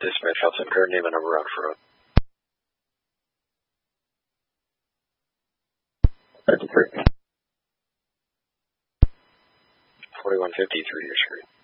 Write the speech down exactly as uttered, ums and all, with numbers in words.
Dispatch, Hudson, current name and number on for road. fifty-three. forty-one fifty-three, your screen.